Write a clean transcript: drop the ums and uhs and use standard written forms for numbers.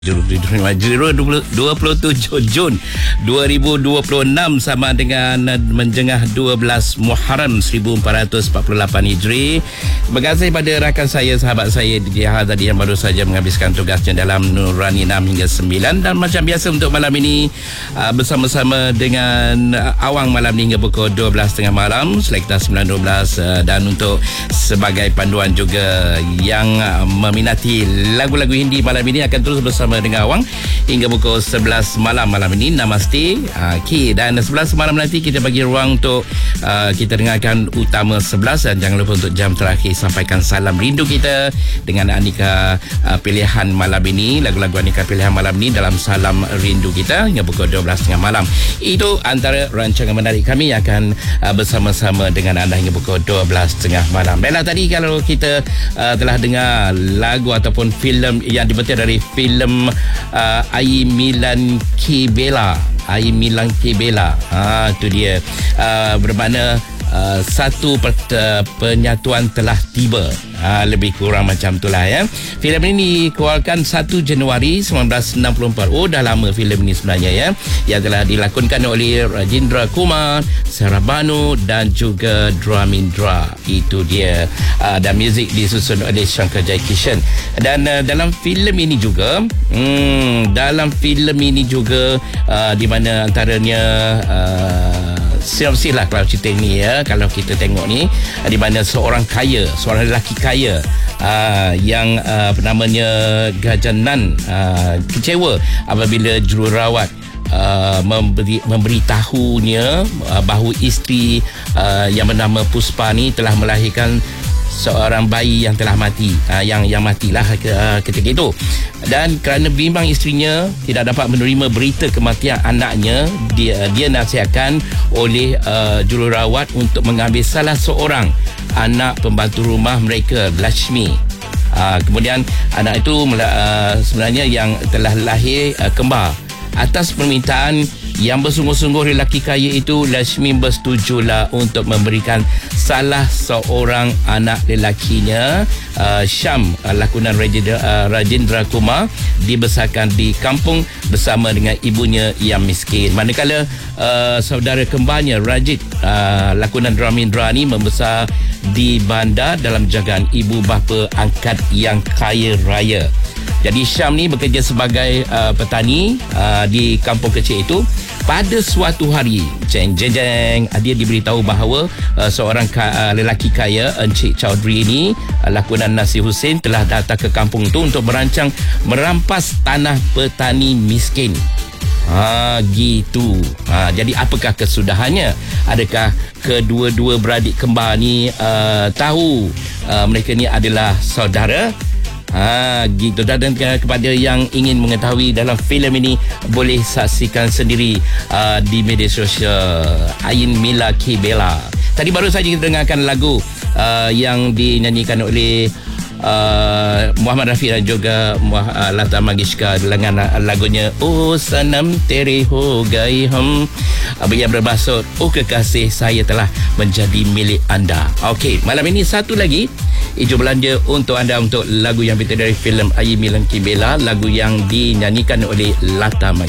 27 Jun 2026 sama dengan menjengah 12 Muharram 1448 Hijri. Terima kasih pada rakan saya, sahabat saya di Jihad tadi yang baru saja menghabiskan tugasnya dalam Nurani 6 hingga 9. Dan macam biasa untuk malam ini bersama-sama dengan Awang malam ni hingga pukul 12.30 malam Selekta 9.12 dan untuk sebagai panduan juga yang meminati lagu-lagu Hindi malam ini akan terus bersama dengan Awang hingga pukul 11 malam ini. Namaste. Okay. Dan 11 malam nanti kita bagi ruang untuk kita dengarkan Utama 11 dan jangan lupa untuk jam terakhir sampaikan salam rindu kita dengan aneka pilihan malam ini, lagu-lagu aneka pilihan malam ini dalam salam rindu kita hingga pukul 12.30 malam. Itu antara rancangan menarik kami yang akan bersama-sama dengan anda hingga pukul 12.30 malam. Baiklah, tadi kalau kita telah dengar lagu ataupun filem yang dibentuk dari filem Ai Milan Ki Bella. Itu dia, bermakna satu penyatuan telah tiba. Lebih kurang macam itulah ya. Filem ini dikeluarkan 1 Januari 1964. Oh, dah lama filem ini sebenarnya ya. Yang telah dilakonkan oleh Rajendra Kumar, Sarah Banu dan juga Dramindra. Itu dia. Dan muzik disusun oleh Shankar Jaikishan. Dan dalam filem ini juga di mana antaranya sinopsis lah kalau cerita ni ya, kalau kita tengok ni di mana seorang lelaki kaya yang namanya Gajanan kecewa apabila jururawat memberitahunya bahawa isteri yang bernama Puspa ni telah melahirkan seorang bayi yang telah mati, yang matilah ketika itu. Dan kerana bimbang isterinya tidak dapat menerima berita kematian anaknya, dia nasihatkan oleh jururawat untuk mengambil salah seorang anak pembantu rumah mereka, Lakshmi. Kemudian anak itu sebenarnya yang telah lahir kembar. Atas permintaan yang bersungguh-sungguh lelaki kaya itu, Lakshmi bersetujulah untuk memberikan salah seorang anak lelakinya, Syam, lakonan Rajendra Kumar, dibesarkan di kampung bersama dengan ibunya yang miskin. Manakala saudara kembarnya Rajit, lakonan Dramindra ni, membesar di bandar dalam jagaan ibu bapa angkat yang kaya raya. Jadi Syam ni bekerja sebagai petani di kampung kecil itu. Pada suatu hari, dia diberitahu bahawa seorang lelaki kaya, Encik Chaudhry ini, lakonan Nasir Hussein, telah datang ke kampung itu untuk merancang merampas tanah petani miskin. Gitu. Jadi apakah kesudahannya? Adakah kedua-dua beradik kembar ni tahu mereka ni adalah saudara? Gitu. Dan kepada yang ingin mengetahui dalam filem ini, boleh saksikan sendiri di media sosial Ai Milan Ki Bella. Tadi baru saja kita dengarkan lagu yang dinyanyikan oleh Muhammad Rafi dan juga Lata Mangeshkar dengan lagunya Oh Sanam Tere Ho Gai Hum, yang bermaksud oh kekasih, saya telah menjadi milik anda. Okey, malam ini satu lagi hijau belanja untuk anda, untuk lagu yang berasal dari filem Ai Milan Ki Bella, lagu yang dinyanyikan oleh Lata Mangeshkar.